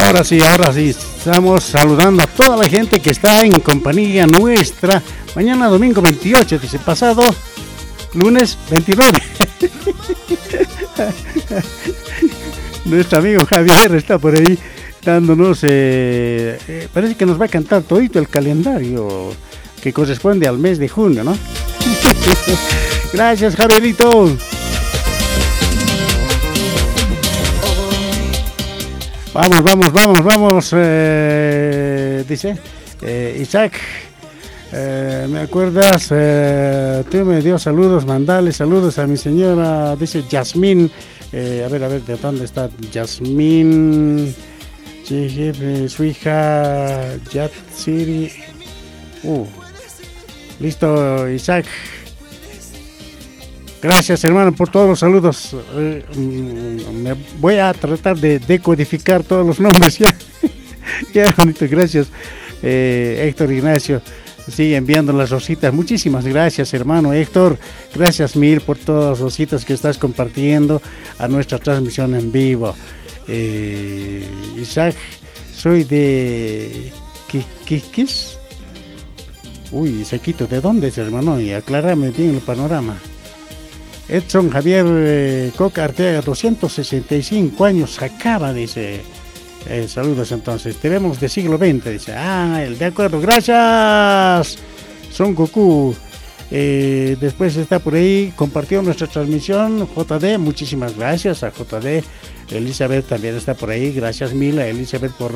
Ahora sí, estamos saludando a toda la gente que está en compañía nuestra. Mañana domingo 28, dice, pasado lunes 29. Nuestro amigo Javier está por ahí dándonos, parece que nos va a cantar todito el calendario que corresponde al mes de junio, ¿no? Gracias, Javierito. Vamos, dice Isaac, ¿me acuerdas? Tú me dio saludos, mandale saludos a mi señora, dice Yasmín. A ver, ¿de dónde está Yasmín? Su hija Yatsiri. Listo, Isaac. Gracias, hermano, por todos los saludos. Me voy a tratar de decodificar todos los nombres. Ya, bonito, gracias, Héctor Ignacio. Sigue enviando las rositas. Muchísimas gracias, hermano Héctor. Gracias mil por todas las rositas que estás compartiendo a nuestra transmisión en vivo. Isaac, soy de Quiquis. Uy, Sequito, ¿de dónde es, hermano? Y aclárame bien el panorama. Edson Javier Coca Arteaga, 265 años, acaba, dice. Saludos entonces. Te vemos de siglo XX, dice. De acuerdo, gracias. Son Goku. Después está por ahí, compartió nuestra transmisión JD, muchísimas gracias a JD. Elizabeth también está por ahí, gracias mil a Elizabeth por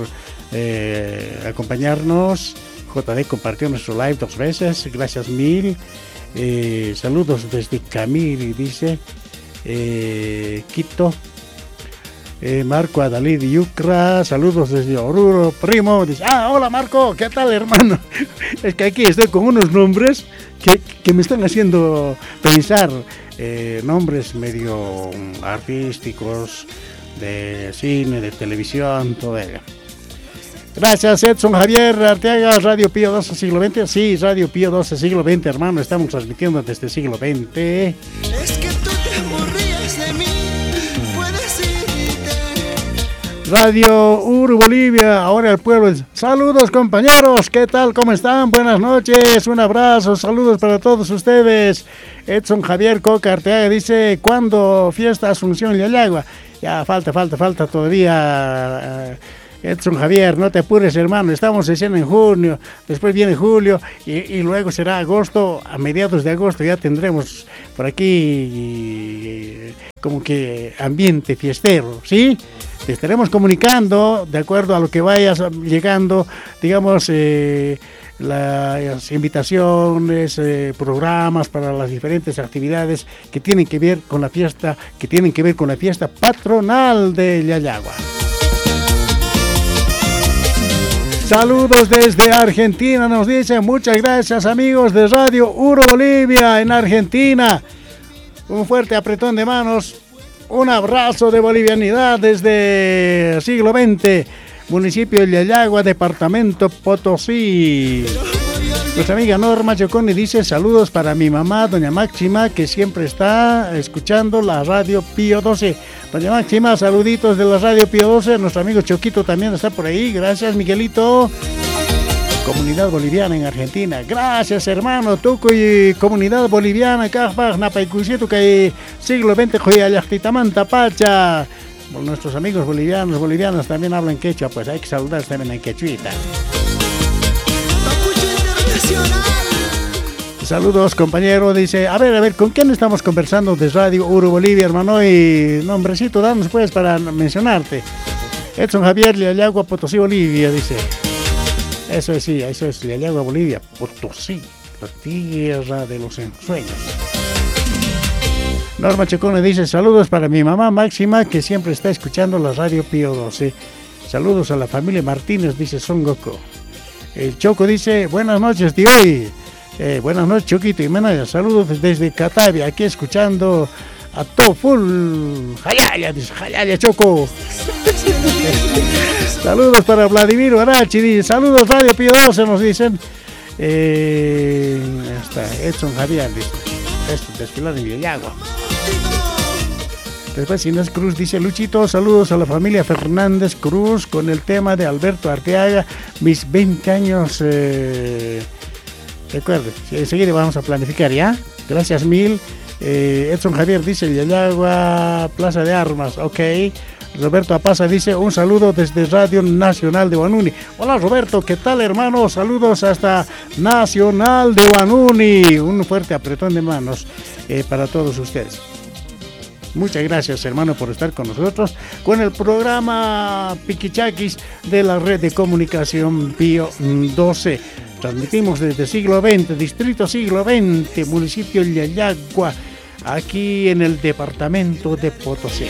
acompañarnos. JD compartió nuestro live 2 veces, gracias mil. Saludos desde Camiri, dice Quito. Marco Adalid Yucra, saludos desde Oruro, primo. Dice, hola Marco, ¿qué tal, hermano? Es que aquí estoy con unos nombres que me están haciendo pensar, nombres medio artísticos, de cine, de televisión, todo ello. Gracias, Edson Javier Arteaga, Radio Pío 12 siglo XX. Sí, Radio Pío 12 siglo XX, hermano, estamos transmitiendo desde siglo XX. Es que tú te aburrías de mí, puedes irte. Radio Uru Bolivia, ahora el pueblo. Saludos, compañeros, ¿qué tal? ¿Cómo están? Buenas noches, un abrazo, saludos para todos ustedes. Edson Javier Coca Arteaga dice, ¿cuándo fiesta Asunción Yayagua? Ya, falta todavía. Edson Javier, no te apures, hermano, estamos recién en junio, después viene julio y luego será agosto. A mediados de agosto ya tendremos por aquí como que ambiente fiestero, ¿sí? Te estaremos comunicando de acuerdo a lo que vayas llegando, digamos, las invitaciones, programas para las diferentes actividades que tienen que ver con la fiesta, patronal de Yayagua. Saludos desde Argentina, nos dicen, muchas gracias amigos de Radio Uro Bolivia en Argentina. Un fuerte apretón de manos, un abrazo de bolivianidad desde siglo XX, municipio de Yayagua, departamento Potosí. Nuestra amiga Norma Choconi dice, saludos para mi mamá, doña Máxima, que siempre está escuchando la Radio Pío 12. Doña Máxima, saluditos de la Radio Pío 12. Nuestro amigo Choquito también está por ahí. Gracias, Miguelito. Comunidad boliviana en Argentina. Gracias, hermano. Tucuy, comunidad boliviana. Cajbaj, Napaycuisietu, que siglo XX, Joyayachtitamanta, Pacha. Bueno, nuestros amigos bolivianos también hablan quechua, pues hay que saludar también en quechuita. Saludos, compañero, dice, a ver, ¿con quién estamos conversando de Radio Uru Bolivia, hermano? Y nombrecito, danos pues para mencionarte. Edson Javier, Yayagua, Potosí, Bolivia, dice. Eso es, Yayagua, Bolivia, Potosí, la tierra de los ensueños. Norma Chocone dice, saludos para mi mamá Máxima, que siempre está escuchando la Radio Pío 12. Saludos a la familia Martínez, dice Son Goku. El Choco dice, buenas noches, tío. Buenas noches, Choquito y Menaya. Saludos desde Catavia, aquí escuchando a todo full. Jayaya, dice Jayaya, Choco. Saludos para Vladimir Barachi, dice, saludos Radio Pío 12, nos dicen. Hasta Edson Javier, dice, esto desfilar en Yayagua. Después Inés Cruz dice: Luchito, saludos a la familia Fernández Cruz con el tema de Alberto Arteaga, mis 20 años. Recuerde, enseguida vamos a planificar, ¿ya? Gracias mil. Edson Javier dice: Yayagua, Plaza de Armas, ok. Roberto Apaza dice: un saludo desde Radio Nacional de Huanuni. Hola Roberto, ¿qué tal hermano? Saludos hasta Nacional de Huanuni. Un fuerte apretón de manos para todos ustedes. Muchas gracias hermano por estar con nosotros con el programa Piquichaquis de la red de comunicación Pío 12. Transmitimos desde siglo XX, distrito siglo XX, municipio Yayagua, aquí en el departamento de Potosí.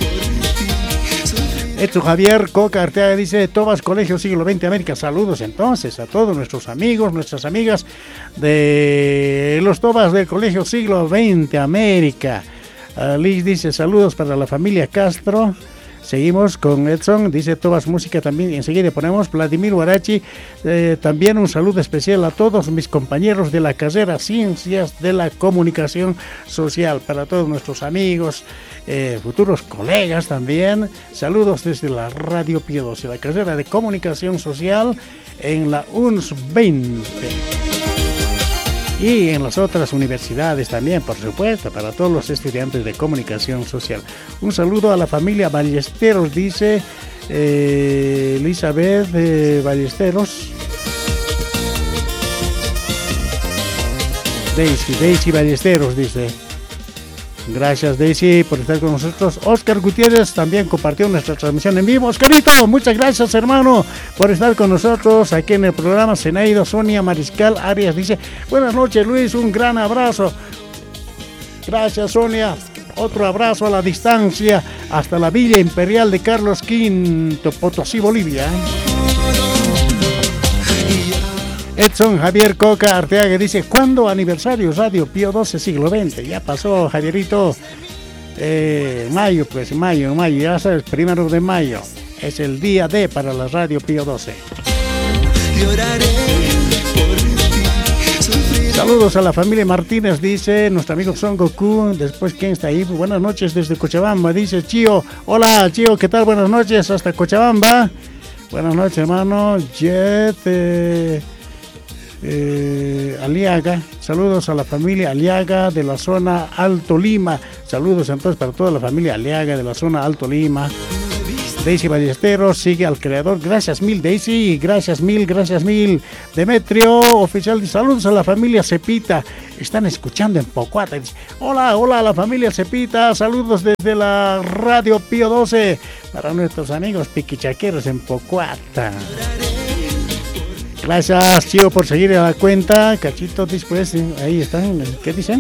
Edson Javier Coca Arteaga dice: Tobas Colegio Siglo XX América. Saludos entonces a todos nuestros amigos, nuestras amigas de los Tobas del Colegio Siglo XX América. Liz dice: saludos para la familia Castro. Seguimos con Edson, dice Tobas Música también. Enseguida ponemos Vladimir Huarachi. También un saludo especial a todos mis compañeros de la carrera Ciencias de la Comunicación Social. Para todos nuestros amigos, futuros colegas también. Saludos desde la Radio Pío 12, la carrera de Comunicación Social en la UNS 20. Y en las otras universidades también, por supuesto, para todos los estudiantes de comunicación social. Un saludo a la familia Ballesteros, dice Elizabeth Ballesteros. Daisy Ballesteros, dice. Gracias Daisy por estar con nosotros. Oscar Gutiérrez también compartió nuestra transmisión en vivo. Oscarito, muchas gracias hermano por estar con nosotros aquí en el programa. Senaido Sonia Mariscal Arias dice: buenas noches Luis, un gran abrazo. Gracias Sonia, otro abrazo a la distancia hasta la Villa Imperial de Carlos V, Potosí, Bolivia. Edson Javier Coca Arteaga dice: ¿cuándo aniversario Radio Pío 12 siglo XX? Ya pasó, Javierito. Mayo, pues mayo, ya sabes, 1 de mayo. Es el día D para la Radio Pío 12. Saludos a la familia Martínez, dice nuestro amigo Son Goku. Después, ¿quién está ahí? Buenas noches desde Cochabamba, dice Chío. Hola Chío, ¿qué tal? Buenas noches hasta Cochabamba. Buenas noches hermano. Jet Aliaga, saludos a la familia Aliaga de la zona Alto Lima. Saludos entonces para toda la familia Aliaga de la zona Alto Lima. Daisy Ballesteros sigue al creador. Gracias mil Daisy, gracias mil. Demetrio Oficial, saludos a la familia Cepita. Están escuchando en Pocuata. Hola a la familia Cepita. Saludos desde la Radio Pío 12 para nuestros amigos piquichaqueros en Pocuata. Gracias, Chío, por seguir a la cuenta. Cachito, después, ahí están. ¿Qué dicen?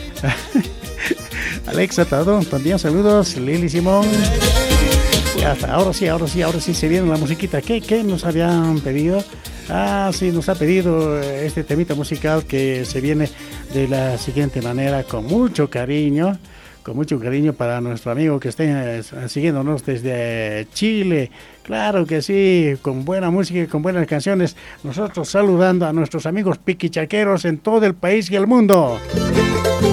Alexa Tado, también saludos. Lili Simón. Ahora sí se viene la musiquita. ¿Qué nos habían pedido? Sí, nos ha pedido este temita musical que se viene de la siguiente manera, con mucho cariño para nuestro amigo que esté siguiéndonos desde Chile. Claro que sí, con buena música y con buenas canciones. Nosotros saludando a nuestros amigos piquichaqueros en todo el país y el mundo.